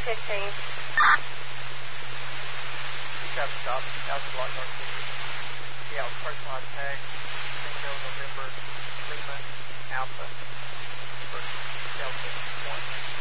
Got stop. Alpha Block North. Yeah, personalized tag. Bingo November Lima Alpha versus Delta 1.